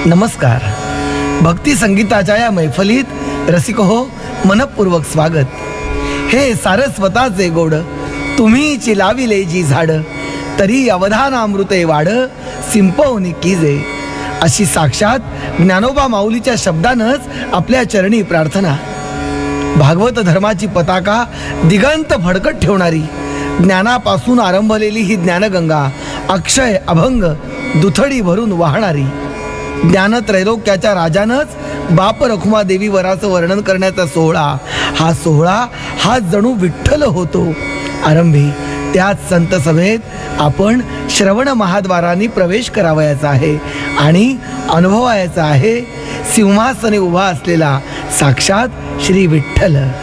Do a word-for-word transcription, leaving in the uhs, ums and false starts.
नमस्कार. भक्ती संगीताच्या या मैफलीत रसिक हो मनपूर्वक स्वागत. हे सारस्वताचे गोड तुम्ही चिलाविले जी झाड, तरी अवधान अमृते वाढ सिंपवनी कीजे. अशी साक्षात ज्ञानोबा माऊलीच्या शब्दानंच आपल्या चरणी प्रार्थना. भागवत धर्माची पताका दिगंत फडकत ठेवणारी, ज्ञानापासून आरंभलेली ही ज्ञानगंगा अक्षय अभंग दुथडी भरून वाहणारी. ज्ञानत्रैलोक्याच्या राजानंच बाप रखुमा देवी वराचं वर्णन करण्याचा सोहळा, हा सोहळा हा जणू विठ्ठल होतो. आरंभी त्याच संत सभेत आपण श्रवण महाद्वारांनी प्रवेश करावयाचा आहे आणि अनुभवायचा आहे सिंहासनी उभा असलेला साक्षात श्री विठ्ठल.